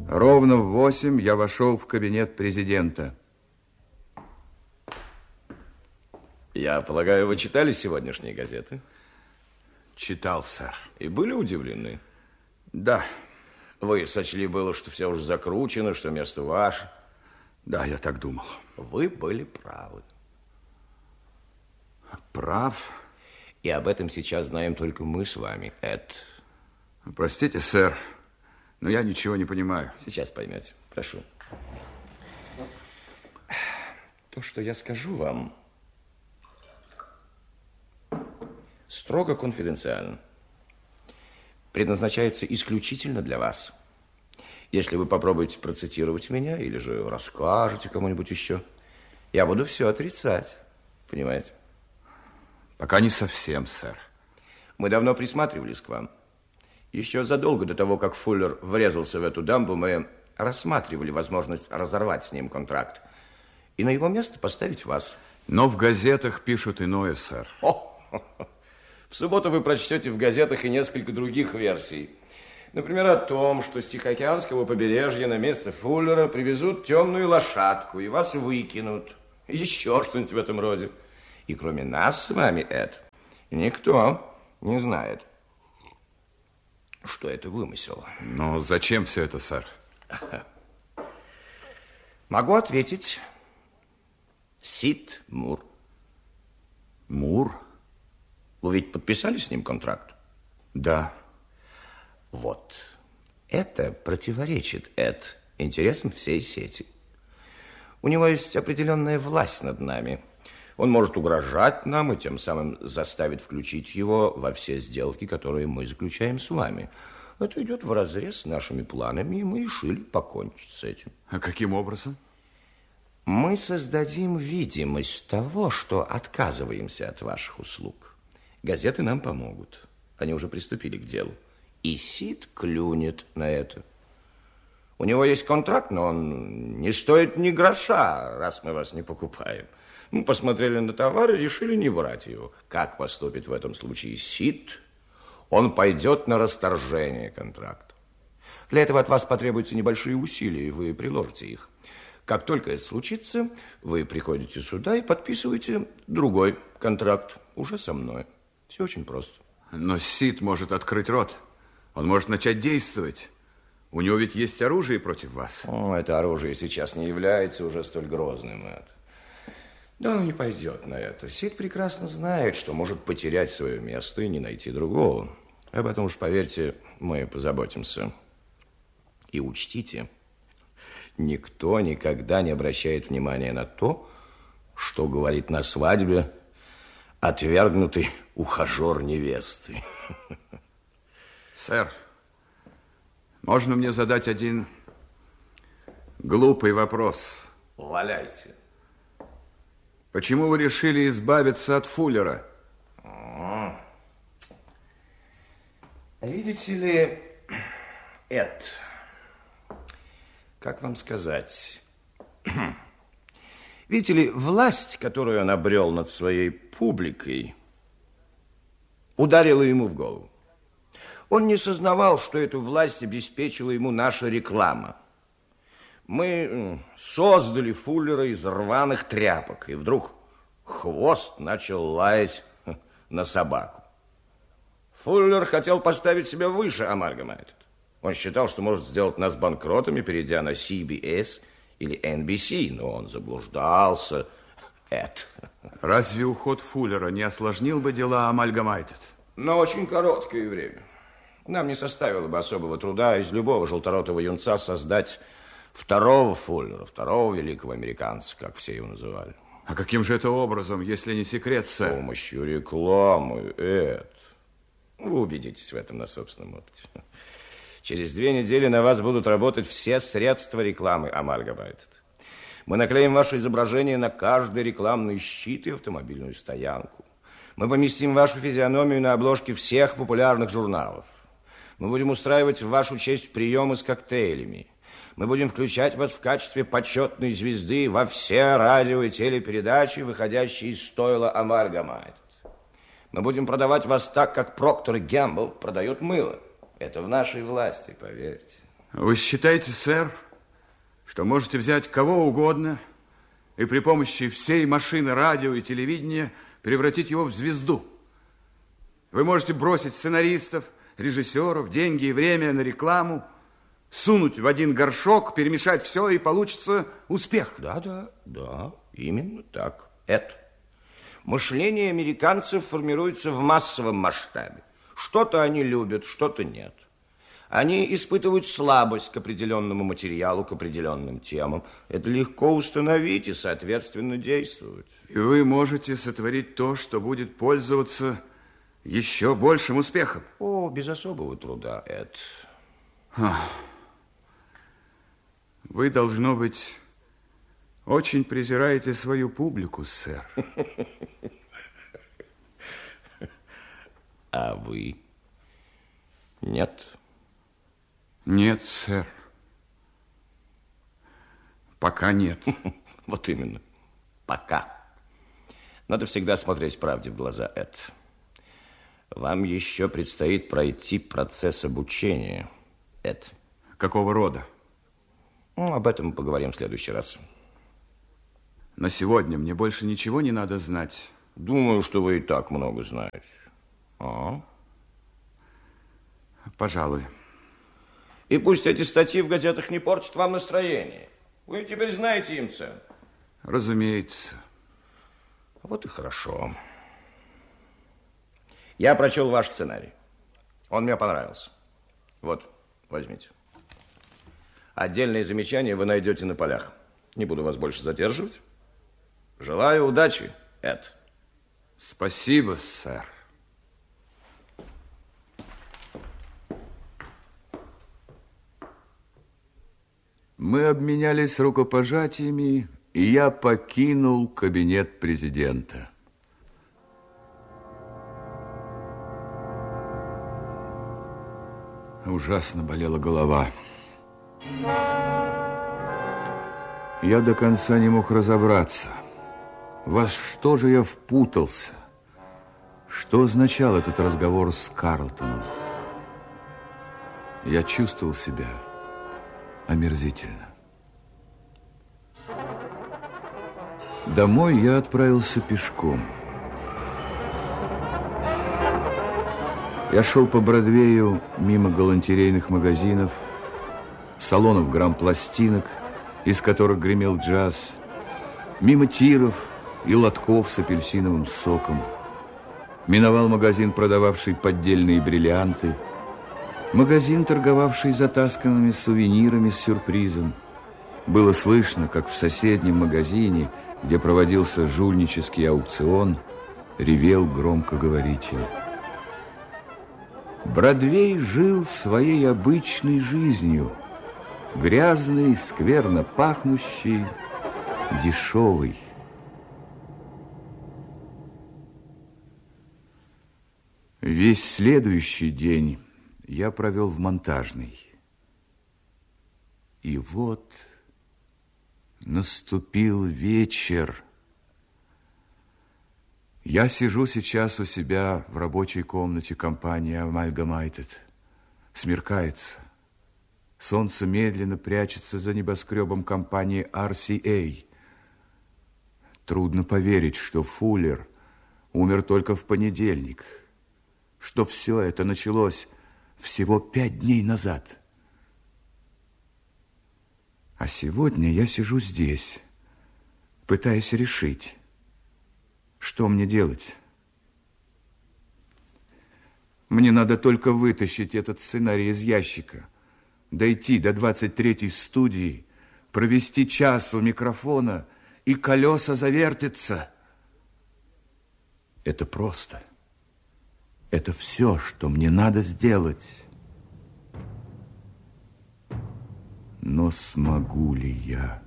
Ровно в 8 я вошел в кабинет президента. Я полагаю, вы читали сегодняшние газеты? Читал, сэр. И были удивлены? Да. Вы сочли было, что все уже закручено, что место ваше? Да, я так думал. Вы были правы. Прав? И об этом сейчас знаем только мы с вами, Эд. Простите, сэр, но я ничего не понимаю. Сейчас поймете. Прошу. То, что я скажу вам, строго конфиденциально. Предназначается исключительно для вас. Если вы попробуете процитировать меня или же расскажете кому-нибудь еще, я буду все отрицать. Понимаете? Пока не совсем, сэр. Мы давно присматривались к вам. Еще задолго до того, как Фуллер врезался в эту дамбу, мы рассматривали возможность разорвать с ним контракт и на его место поставить вас. Но в газетах пишут иное, сэр. В субботу вы прочтете в газетах и несколько других версий. Например, о том, что с Тихоокеанского побережья на место Фуллера привезут темную лошадку и вас выкинут. Еще что-нибудь в этом роде. И кроме нас с вами, Эд, никто не знает, что это вымысел. Но зачем все это, сэр? Могу ответить. Сид Мур. Мур? Вы ведь подписали с ним контракт? Да. Вот. Это противоречит, Эд, интересам всей сети. У него есть определенная власть над нами. Он может угрожать нам и тем самым заставить включить его во все сделки, которые мы заключаем с вами. Это идет вразрез с нашими планами, и мы решили покончить с этим. А каким образом? Мы создадим видимость того, что отказываемся от ваших услуг. Газеты нам помогут. Они уже приступили к делу. И Сид клюнет на это. У него есть контракт, но он не стоит ни гроша, раз мы вас не покупаем. Мы посмотрели на товар и решили не брать его. Как поступит в этом случае Сид? Он пойдет на расторжение контракта. Для этого от вас потребуются небольшие усилия, и вы приложите их. Как только это случится, вы приходите сюда и подписываете другой контракт уже со мной. Все очень просто. Но Сид может открыть рот. Он может начать действовать. У него ведь есть оружие против вас. Это оружие сейчас не является уже столь грозным, Эд. Да он не пойдет на это. Сид прекрасно знает, что может потерять свое место и не найти другого. Об этом уж, поверьте, мы позаботимся. И учтите, никто никогда не обращает внимания на то, что говорит на свадьбе отвергнутый ухажер невесты. Сэр, можно мне задать один глупый вопрос? Валяйте. Почему вы решили избавиться от Фуллера? Видите ли, Эд, как вам сказать? Видите ли, власть, которую он обрел над своей публикой, ударила ему в голову. Он не сознавал, что эту власть обеспечила ему наша реклама. Мы создали Фуллера из рваных тряпок, и вдруг хвост начал лаять на собаку. Фуллер хотел поставить себя выше Amalgamated. Он считал, что может сделать нас банкротами, перейдя на CBS или NBC, но он заблуждался. Эд. Разве уход Фуллера не осложнил бы дела Amalgamated? На очень короткое время. Нам не составило бы особого труда из любого желторотого юнца создать второго Фуллера, второго великого американца, как все его называли. А каким же это образом, если не секрет, сэр? С помощью рекламы, Эд. Вы убедитесь в этом на собственном опыте. Через 2 недели на вас будут работать все средства рекламы Amalgamated. Мы наклеим ваше изображение на каждый рекламный щит и автомобильную стоянку. Мы поместим вашу физиономию на обложке всех популярных журналов. Мы будем устраивать в вашу честь приемы с коктейлями. Мы будем включать вас в качестве почетной звезды во все радио и телепередачи, выходящие из стойла Amalgamated. Мы будем продавать вас так, как Procter & Gamble продает мыло. Это в нашей власти, поверьте. Вы считаете, сэр, что можете взять кого угодно и при помощи всей машины радио и телевидения превратить его в звезду? Вы можете бросить сценаристов, режиссеров, деньги и время на рекламу, сунуть в один горшок, перемешать все, и получится успех. Да, именно так. Это. Мышление американцев формируется в массовом масштабе. Что-то они любят, что-то нет. Они испытывают слабость к определенному материалу, к определенным темам. Это легко установить и, соответственно, действовать. И вы можете сотворить то, что будет пользоваться еще большим успехом. О, без особого труда, Эд. Вы, должно быть, очень презираете свою публику, сэр. А вы? Нет? Нет, сэр. Пока нет. Вот именно. Пока. Надо всегда смотреть правде в глаза, Эд. Вам еще предстоит пройти процесс обучения, Эд. Какого рода? Об этом мы поговорим в следующий раз. На сегодня мне больше ничего не надо знать. Думаю, что вы и так много знаете. Пожалуй. И пусть эти статьи в газетах не портят вам настроение. Вы теперь знаете им цену. Разумеется. Вот и хорошо. Я прочел ваш сценарий. Он мне понравился. Вот, возьмите. Отдельные замечания вы найдете на полях. Не буду вас больше задерживать. Желаю удачи, Эд. Спасибо, сэр. Мы обменялись рукопожатиями, и я покинул кабинет президента. Ужасно болела голова. Я до конца не мог разобраться, во что же я впутался, что означал этот разговор с Карлтоном. Я чувствовал себя омерзительно. Домой я отправился пешком. Я шел по Бродвею мимо галантерейных магазинов, салонов грампластинок, из которых гремел джаз, мимо тиров и лотков с апельсиновым соком. Миновал магазин, продававший поддельные бриллианты, магазин, торговавший затасканными сувенирами с сюрпризом. Было слышно, как в соседнем магазине, где проводился жульнический аукцион, ревел громкоговоритель. Бродвей жил своей обычной жизнью, грязный, скверно пахнущий, дешевый. Весь следующий день я провел в монтажной. И вот наступил вечер. Я сижу сейчас у себя в рабочей комнате компании Amalgamated. Смеркается. Солнце медленно прячется за небоскребом компании RCA. Трудно поверить, что Фуллер умер только в понедельник, что все это началось всего 5 дней назад. А сегодня я сижу здесь, пытаясь решить, что мне делать. Мне надо только вытащить этот сценарий из ящика, дойти до 23-й студии, провести час у микрофона, и колеса завертятся. Это просто. Это все, что мне надо сделать. Но смогу ли я?